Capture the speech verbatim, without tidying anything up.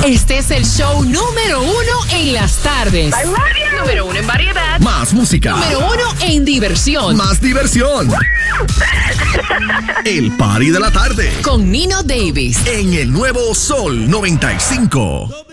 Este es el show número uno en las tardes. Número uno en variedad. Más música. Número uno en diversión. Más diversión. El party de la tarde. Con Nino Davis. En el nuevo Sol noventa y cinco.